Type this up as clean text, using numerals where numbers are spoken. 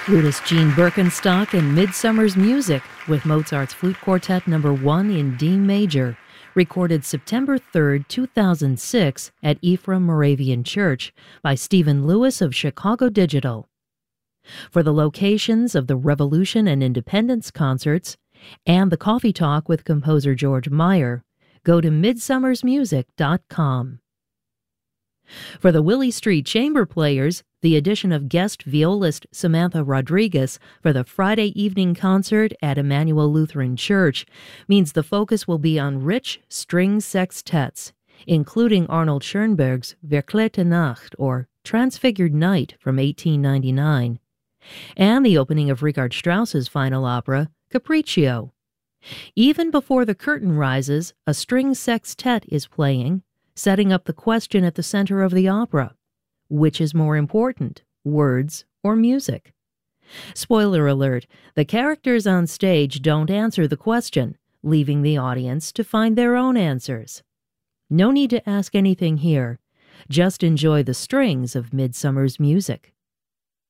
Flutist Gene Birkenstock and Midsummer's Music with Mozart's Flute Quartet No. 1 in D major, recorded September 3, 2006 at Ephraim Moravian Church by Stephen Lewis of Chicago Digital. For the locations of the Revolution and Independence concerts and the Coffee Talk with composer George Meyer, go to midsummersmusic.com. For the Willie Street Chamber Players, the addition of guest violist Samantha Rodriguez for the Friday evening concert at Emmanuel Lutheran Church means the focus will be on rich string sextets, including Arnold Schoenberg's Verklärte Nacht, or Transfigured Night from 1899, and the opening of Richard Strauss's final opera, Capriccio. Even before the curtain rises, a string sextet is playing, setting up the question at the center of the opera: which is more important, words or music? Spoiler alert, the characters on stage don't answer the question, leaving the audience to find their own answers. No need to ask anything here. Just enjoy the strings of Midsummer's Music.